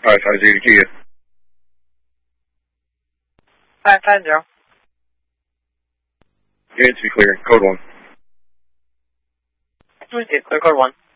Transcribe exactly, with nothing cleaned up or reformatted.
Alright, five zero to you. Five five zero. Units to be clear. Code one. Received. Clear code one.